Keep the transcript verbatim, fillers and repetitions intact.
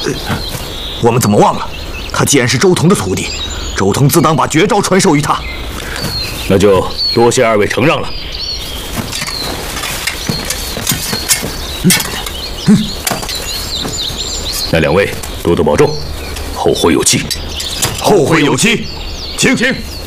我们怎么忘了？他既然是周彤的徒弟，周彤自当把绝招传授于他。 那就多谢二位承让了。那两位多多保重，后会有期。 后会有期，请请。